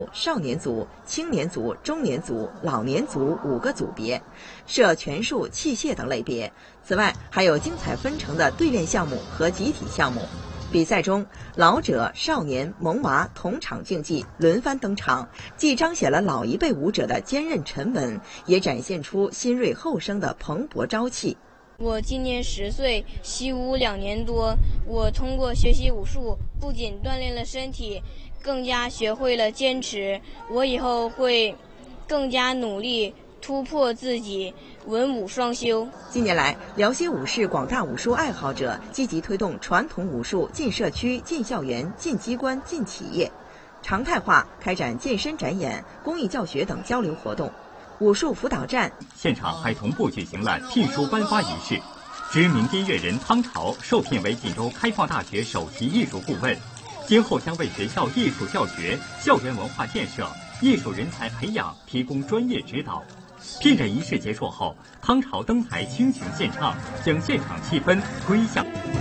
少年组、青年组、中年组、老年组5个组别，设拳术、器械等类别。此外，还有精彩纷呈的对练项目和集体项目。比赛中，老者、少年、萌娃同场竞技，轮番登场，既彰显了老一辈舞者的坚韧沉稳，也展现出新锐后生的蓬勃朝气。 我今年10岁，习武2年多。我通过学习武术，不仅锻炼了身体，更加学会了坚持。我以后会更加努力，突破自己，文武双修。 近年来，辽西五市广大武术爱好者积极推动传统武术进社区、进校园、进机关、进企业，常态化开展健身展演、公益教学等交流活动。武术辅导站现场还同步举行了聘书颁发仪式，知名音乐人汤潮受聘为锦州开放大学首席艺术顾问，今后将为学校艺术教学、校园文化建设、艺术人才培养提供专业指导。聘任仪式结束后，汤潮登台倾情献唱，将现场气氛推向。